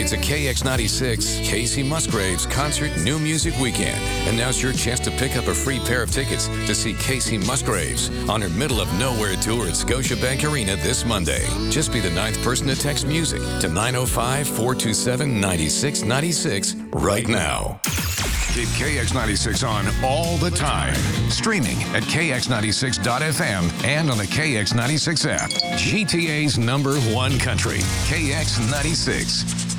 It's a KX96 Casey Musgraves Concert New Music Weekend. And now's your chance to pick up a free pair of tickets to see Casey Musgraves on her Middle of Nowhere tour at Scotiabank Arena this Monday. Just be the 9th person to text music to 905-427-9696 right now. Keep KX96 on all the time. Streaming at KX96.FM and on the KX96 app. GTA's #1 country, KX96.